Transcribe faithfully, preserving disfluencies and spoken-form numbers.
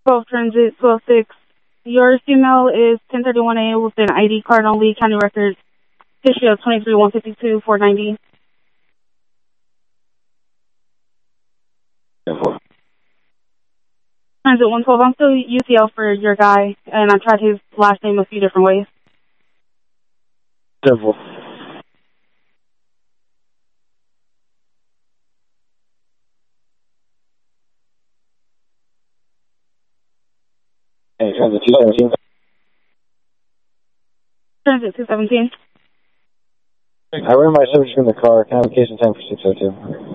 twelve Transit, twelve six. Your female is ten thirty-one A with an I D card only, county records, history of twenty-three one fifty-two four ninety. Transit one twelve, I'm still U C L for your guy, and I tried his last name a few different ways. Simple. Hey, Transit two seventeen. Transit two seventeen. I ran my subject in the car. Can I have a case in time for six oh two?